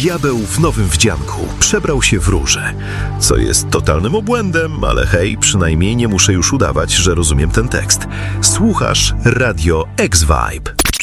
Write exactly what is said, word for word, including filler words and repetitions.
Diabeł w nowym wdzianku przebrał się w róże, co jest totalnym obłędem, ale hej, przynajmniej nie muszę już udawać, że rozumiem ten tekst. Słuchasz Radio X-Vibe.